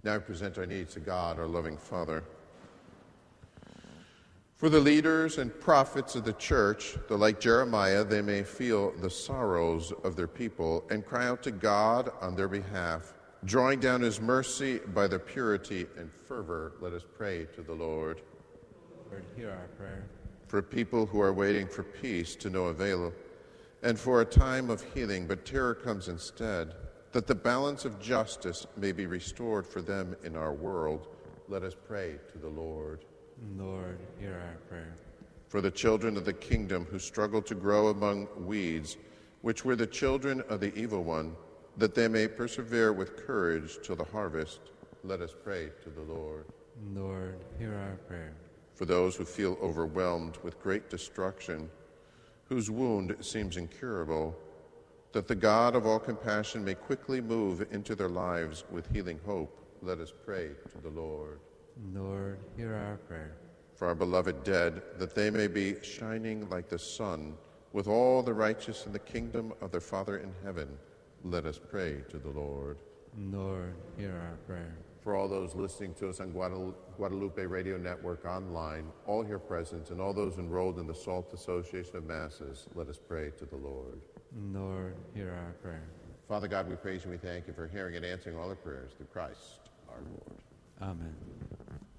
Now we present our needs to God, our loving Father. For the leaders and prophets of the church, that like Jeremiah, they may feel the sorrows of their people and cry out to God on their behalf, drawing down his mercy by their purity and fervor, let us pray to the Lord. Lord, hear our prayer. For people who are waiting for peace to no avail, and for a time of healing, but terror comes instead, that the balance of justice may be restored for them in our world, let us pray to the Lord. Lord, hear our prayer. For the children of the kingdom who struggle to grow among weeds, which were the children of the evil one, that they may persevere with courage till the harvest, let us pray to the Lord. Lord, hear our prayer. For those who feel overwhelmed with great destruction, whose wound seems incurable, that the God of all compassion may quickly move into their lives with healing hope, let us pray to the Lord. Lord, hear our prayer. For our beloved dead, that they may be shining like the sun, with all the righteous in the kingdom of their Father in heaven, let us pray to the Lord. Lord, hear our prayer. For all those listening to us on Guadalupe Radio Network online, all here present, and all those enrolled in the SALT Association of Masses, let us pray to the Lord. Lord, hear our prayer. Father God, we praise you and we thank you for hearing and answering all our prayers through Christ our Lord. Amen.